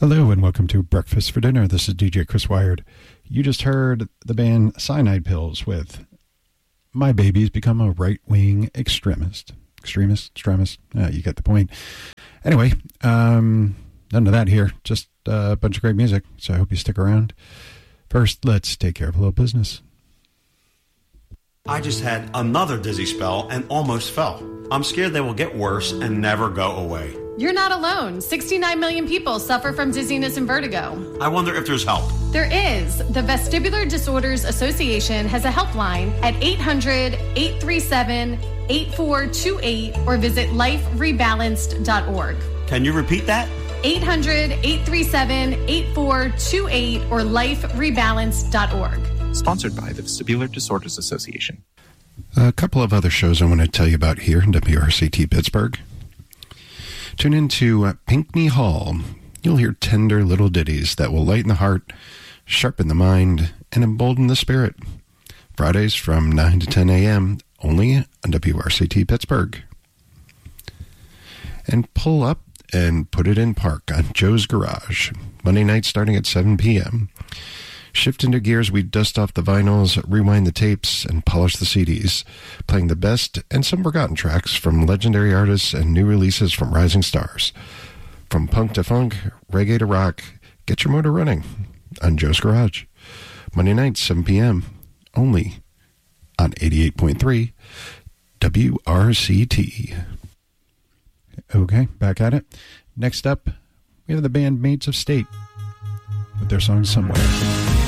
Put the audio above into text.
Hello and welcome to Breakfast for Dinner. This is DJ Chris Wired. You just heard the band Cyanide Pills with My Baby's Become a Right-Wing Extremist. Extremist? You get the point. Anyway, none of that here. Just a bunch of great music, so I hope you stick around. First, let's take care of a little business. I just had another dizzy spell and almost fell. I'm scared they will get worse and never go away. You're not alone. 69 million people suffer from dizziness and vertigo. I wonder if there's help. There is. The Vestibular Disorders Association has a helpline at 800-837-8428 or visit liferebalanced.org. Can you repeat that? 800-837-8428 or liferebalanced.org. Sponsored by the Vestibular Disorders Association. A couple of other shows I want to tell you about here in WRCT Pittsburgh. Tune into Pinckney Hall. You'll hear tender little ditties that will lighten the heart, sharpen the mind, and embolden the spirit. Fridays from 9 to 10 a.m. only on WRCT Pittsburgh. And pull up and put it in park on Joe's Garage. Monday night starting at 7 p.m. Shift into gears, we dust off the vinyls, rewind the tapes, and polish the CDs, playing the best and some forgotten tracks from legendary artists and new releases from rising stars. From punk to funk, reggae to rock, get your motor running on Joe's Garage. Monday night, 7 p.m., only on 88.3 WRCT. Okay, back at it. Next up, we have the band Maids of State with their song Somewhere.